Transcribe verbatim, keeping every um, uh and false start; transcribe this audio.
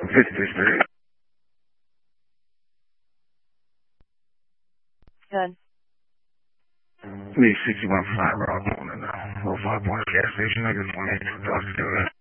fifty-six period. Good. Me sixty-one five, bro. I'm on it now. Well, five point gas station niggas want to do that.